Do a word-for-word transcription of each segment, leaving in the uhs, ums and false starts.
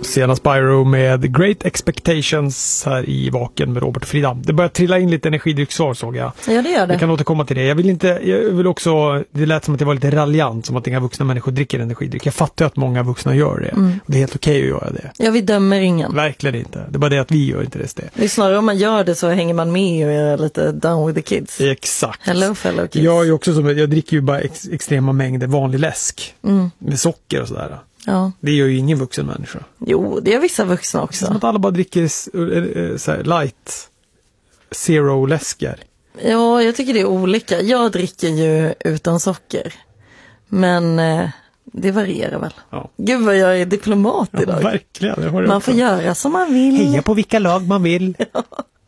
Sienna Spyro med Great Expectations här i Vaken med Robert och Frida. Det börjar trilla in lite energidrycksvar, såg jag. Ja, det gör det. Jag kan återkomma till det. Jag vill inte, jag vill också, det lät som att det var lite raljant, som att inga vuxna människor dricker energidryck. Jag fattar att många vuxna gör det. Mm. Det är helt okej att göra det. Ja, vi dömer ingen. Verkligen inte. Det är bara det att vi gör inte det. Det är snarare om man gör det så hänger man med och är lite down with the kids. Exakt. Hello fellow kids. Jag är också som, jag dricker ju bara ex, extrema mängder vanlig läsk. Mm. Med socker och sådär. Ja. Det gör ju ingen vuxen människa. Jo, det är vissa vuxna också. Som att alla bara dricker så här, light zero läskar. Ja, jag tycker det är olika. Jag dricker ju utan socker. Men eh, det varierar väl. Ja. Gud vad jag är diplomat idag. Ja, verkligen. Det man får göra som man vill. Heja på vilka lag man vill. Ja.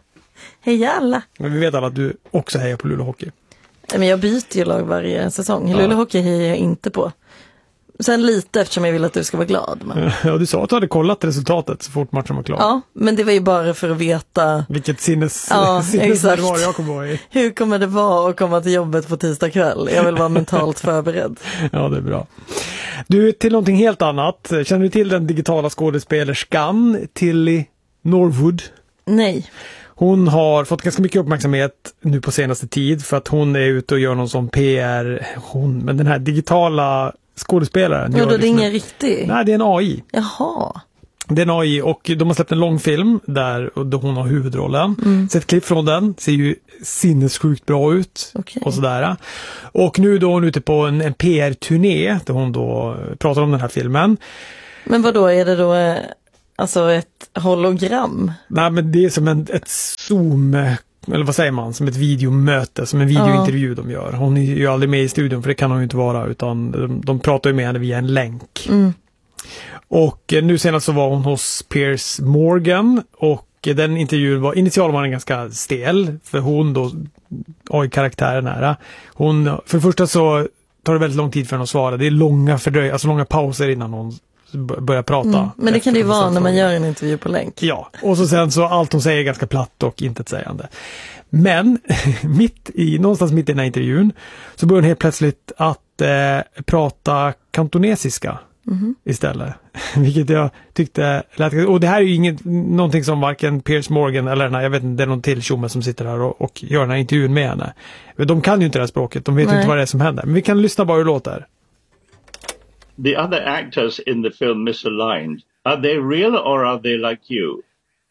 Heja alla. Men vi vet alla att du också hejar på Luleå Hockey. Men jag byter ju lag varje säsong. Ja. Luleå Hockey hejar jag inte på. Sen lite eftersom jag vill att du ska vara glad. Men... Ja, du sa att du hade kollat resultatet så fort matchen var klar. Ja, men det var ju bara för att veta... Vilket sinnes... Ja, exakt. Var jag kommer i. Hur kommer det vara att komma till jobbet på tisdag kväll? Jag vill vara mentalt förberedd. Ja, det är bra. Du, till någonting helt annat. Känner du till den digitala skådespelerskan Tilly Norwood? Nej. Hon har fått ganska mycket uppmärksamhet nu på senaste tid för att hon är ute och gör någon sån P R. Hon, men den här digitala skådespelaren. Ja, då liksom, det är ingen riktig. Nej, det är en A I. Jaha. Det är en A I och de har släppt en långfilm där då hon har huvudrollen. Mm. Så ett klipp från den ser ju sinnessjukt bra ut. Okay. Och sådär. Och nu då är hon ute på en, en P R-turné där hon då pratar om den här filmen. Men vad då är det då alltså ett hologram? Nej, men det är som en, ett Zoom, eller vad säger man, som ett videomöte, som en videointervju ja. De gör. Hon är ju aldrig med i studion för det kan hon ju inte vara, utan de, de pratar ju med henne via en länk. Mm. Och nu senast så var hon hos Piers Morgan och den intervjun var, initialt var den ganska stel för hon då, oj karaktären här, hon, för det första så tar det väldigt lång tid för henne att svara, det är långa fördröj, alltså långa pauser innan hon börjar prata. Mm. Men det kan det ju vara när man gör en intervju på länk. Ja, och så sen så allt hon säger är ganska platt och intetsägande. Men mitt i, någonstans mitt i den här intervjun så börjar hon helt plötsligt att eh, prata kantonesiska. Mm-hmm. Istället. Vilket jag tyckte lät, och det här är ju inget, någonting som varken Piers Morgan eller den här, jag vet inte, det är någon till tjomme som sitter här och, och gör den här intervjun med henne. Men de kan ju inte det här språket, de vet ju inte vad det är som händer. Men vi kan lyssna bara hur det låter. The other actors in the film Misaligned, are they real or are they like you?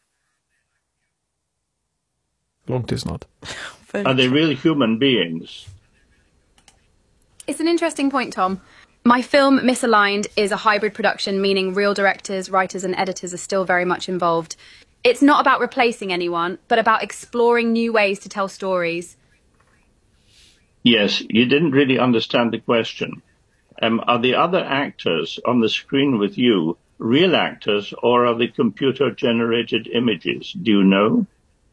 Lång tystnad. Are they real human beings? It's an interesting point, Tom. My film, Misaligned, is a hybrid production, meaning real directors, writers and editors are still very much involved. It's not about replacing anyone, but about exploring new ways to tell stories. Yes, you didn't really understand the question. Um, are the other actors on the screen with you real actors or are they computer-generated images? Do you know?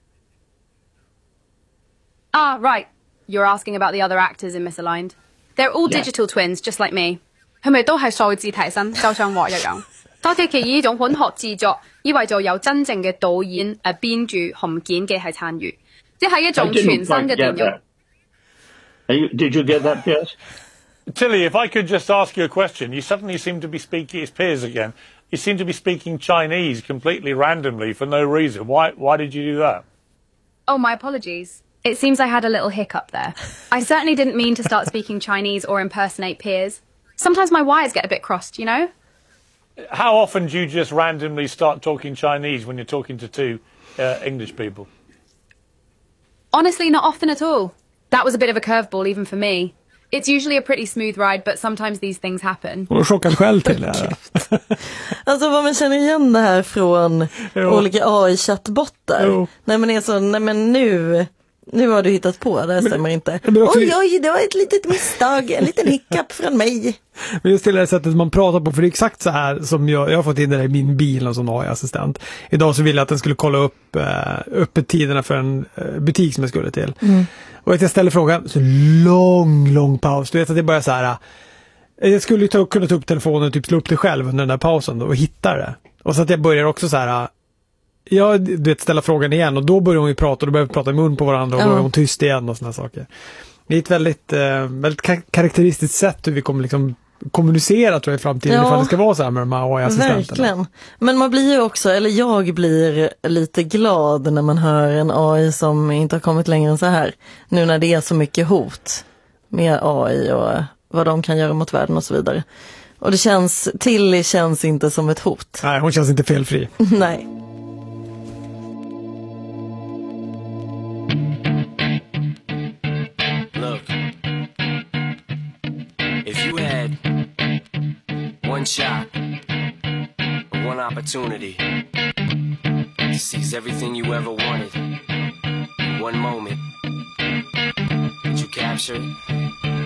Ah, right. You're asking about the other actors in Misaligned. They're all Yeah. digital twins, just like me. 係咪都係數字提升，就像我一樣？多啲嘅呢種混合製作，意味著有真正嘅導演、誒編劇同剪嘅係參與，即係一種全新嘅電影。 You, did you get that, Piers? Tilly, if I could just ask you a question. You suddenly seem to be speaking, it's Piers again, you seem to be speaking Chinese completely randomly for no reason. Why, why did you do that? Oh, my apologies. It seems I had a little hiccup there. I certainly didn't mean to start speaking Chinese or impersonate Piers. Sometimes my wires get a bit crossed, you know? How often do you just randomly start talking Chinese when you're talking to two uh, English people? Honestly, not often at all. That was a bit of a curveball even for me. It's usually a pretty smooth ride, but sometimes these things happen. Och chockad själv till det här. Alltså vad man känner igen det här från jo. olika A I-chattbottar. Jo. Nej men är så, nej men nu... Nu har du hittat på, det stämmer men, inte. Men också, oj, oj, det var ett litet misstag, en liten hiccup från mig. Men just till det sättet man pratar på, för det är exakt så här som jag, jag har fått in det i min bil och sån A I-assistent. Idag så ville jag att den skulle kolla upp äh, öppettiderna för en äh, butik som jag skulle till. Mm. Och att jag ställer frågan, så lång, lång paus. Du vet att det bara så här, äh, jag skulle ta, kunna ta upp telefonen och typ slå upp det själv under den där pausen då, och hitta det. Och så att jag börjar också så här... Ja, du vet, ställa frågan igen och då börjar hon ju prata och då börjar vi prata i mun på varandra och då är hon tyst igen och såna saker. Det är ett väldigt, eh, väldigt ka- karaktäristiskt sätt hur vi kommer liksom kommunicera tror jag i framtiden ja, ifall det ska vara så här med de här A I-assistenterna. Verkligen. Men man blir ju också, eller jag blir lite glad när man hör en A I som inte har kommit längre än så här. Nu när det är så mycket hot med A I och vad de kan göra mot världen och så vidare. Och det känns, Tilly känns inte som ett hot. Nej, hon känns inte felfri. Nej. One shot, one opportunity to seize everything you ever wanted in one moment. Did you capture it?